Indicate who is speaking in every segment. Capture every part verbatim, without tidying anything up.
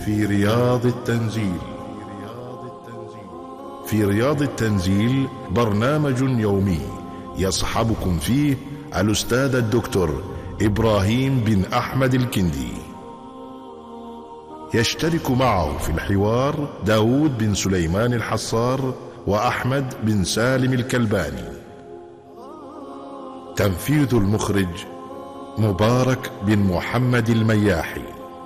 Speaker 1: في رياض التنزيل. في رياض التنزيل برنامج يومي يصحبكم فيه الأستاذ الدكتور إبراهيم بن أحمد الكندي. يشترك معه في الحوار داود بن سليمان الحصار وأحمد بن سالم الكلباني. تنفيذ المخرج مبارك بن محمد المياحي.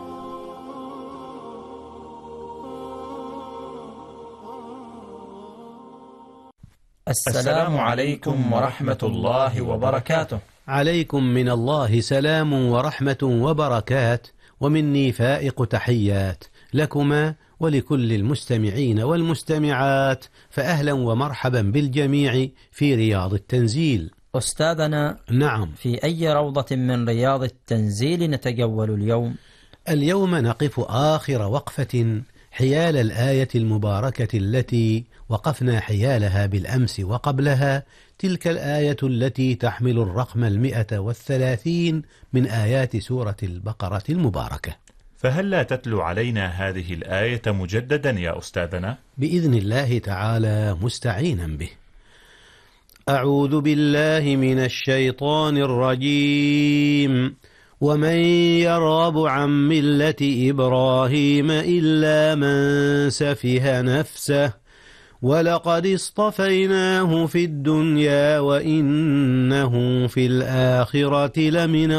Speaker 2: السلام عليكم ورحمة الله وبركاته.
Speaker 3: عليكم من الله سلام ورحمة وبركات، ومني فائق تحيات لكما ولكل المستمعين والمستمعات، فأهلا ومرحبا بالجميع في رياض التنزيل.
Speaker 2: أستاذنا،
Speaker 3: نعم،
Speaker 2: في أي روضة من رياض التنزيل نتجول اليوم؟
Speaker 3: اليوم نقف آخر وقفة حيال الآية المباركة التي وقفنا حيالها بالأمس وقبلها، تلك الآية التي تحمل الرقم المئة والثلاثين من آيات سورة البقرة المباركة.
Speaker 4: فهل لا تتلو علينا هذه الآية مجددا يا أستاذنا؟
Speaker 3: بإذن الله تعالى مستعينا به. أعوذ بالله من الشيطان الرجيم. ومن يرغب عن ملة إبراهيم إلا من سفه نفسه ولقد اصطفيناه في الدنيا وإنه في الآخرة لمن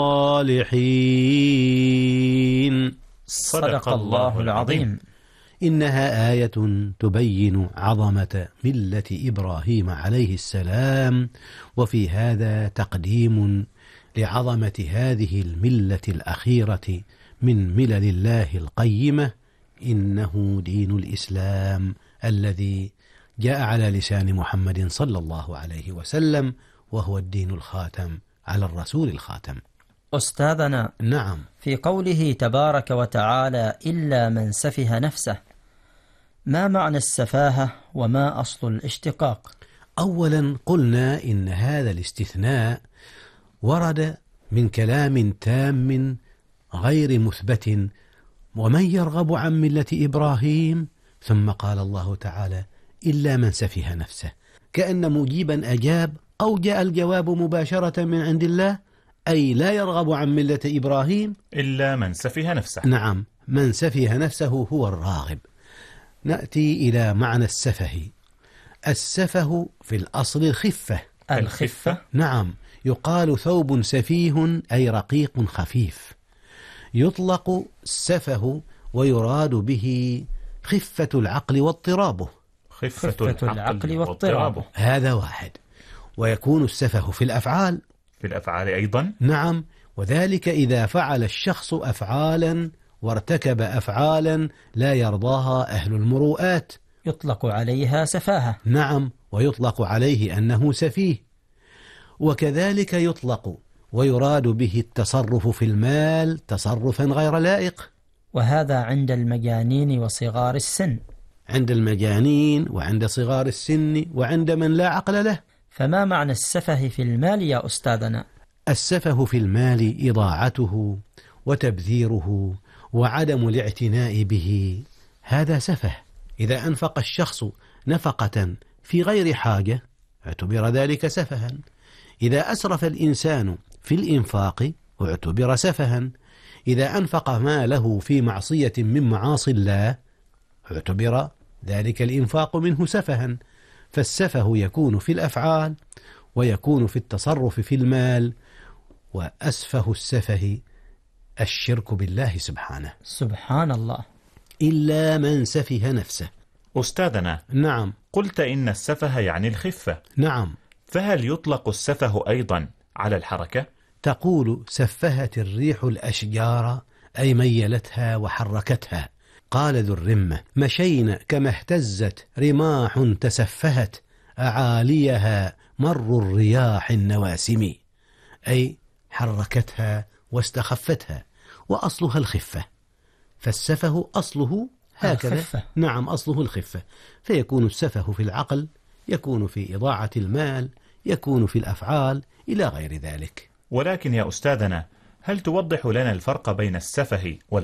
Speaker 3: الصالحين.
Speaker 2: صدق الله العظيم.
Speaker 3: إنها آية تبين عظمة ملة إبراهيم عليه السلام، وفي هذا تقديم لعظمة هذه الملة الأخيرة من ملل الله القيمة، إنه دين الإسلام الذي جاء على لسان محمد صلى الله عليه وسلم، وهو الدين الخاتم على الرسول الخاتم.
Speaker 2: أستاذنا،
Speaker 3: نعم،
Speaker 2: في قوله تبارك وتعالى إلا من سفه نفسه، ما معنى السفاهة وما أصل الاشتقاق؟
Speaker 3: أولا قلنا إن هذا الاستثناء ورد من كلام تام غير مثبت، ومن يرغب عن ملة إبراهيم، ثم قال الله تعالى إلا من سفه نفسه، كأن مجيبا أجاب أو جاء الجواب مباشرة من عند الله، أي لا يرغب عن ملة إبراهيم
Speaker 4: إلا من سفه نفسه.
Speaker 3: نعم، من سفه نفسه هو الراغب. نأتي إلى معنى السفه. السفه في الأصل الخفة.
Speaker 2: الخفة؟
Speaker 3: نعم، يقال ثوب سفيه أي رقيق خفيف. يطلق السفه ويراد به خفة العقل واضطرابه.
Speaker 4: خفة,
Speaker 2: خفة العقل واضطرابه،
Speaker 3: هذا واحد. ويكون السفه في الأفعال.
Speaker 4: في الأفعال أيضا؟
Speaker 3: نعم، وذلك إذا فعل الشخص أفعالا وارتكب أفعالا لا يرضاها أهل المروءات،
Speaker 2: يطلق عليها سفاهة.
Speaker 3: نعم، ويطلق عليه أنه سفيه. وكذلك يطلق ويراد به التصرف في المال تصرفا غير لائق،
Speaker 2: وهذا عند المجانين وصغار السن.
Speaker 3: عند المجانين وعند صغار السن وعند من لا عقل له.
Speaker 2: فما معنى السفه في المال يا أستاذنا؟
Speaker 3: السفه في المال إضاعته وتبذيره وعدم الاعتناء به، هذا سفه. إذا أنفق الشخص نفقة في غير حاجة اعتبر ذلك سفها. إذا أسرف الإنسان في الإنفاق اعتبر سفها. إذا أنفق ماله في معصية من معاصي الله اعتبر ذلك الإنفاق منه سفها. فالسفه يكون في الأفعال ويكون في التصرف في المال، وأسفه السفه الشرك بالله سبحانه.
Speaker 2: سبحان الله.
Speaker 3: إلا من سفه نفسه.
Speaker 4: أستاذنا،
Speaker 3: نعم،
Speaker 4: قلت إن السفه يعني الخفة.
Speaker 3: نعم،
Speaker 4: فهل يطلق السفه أيضا على الحركة؟
Speaker 3: تقول سفهت الريح الأشجار أي ميلتها وحركتها. قال ذو الرمة مشينا كما اهتزت رماح تسفهت أعاليها مر الرياح النواسم، أي حركتها واستخفتها، وأصلها الخفة. فالسفه أصله هكذا.
Speaker 2: الخفة.
Speaker 3: نعم، أصله الخفة. فيكون السفه في العقل، يكون في إضاعة المال، يكون في الأفعال إلى غير ذلك.
Speaker 4: ولكن يا أستاذنا، هل توضح لنا الفرق بين السفه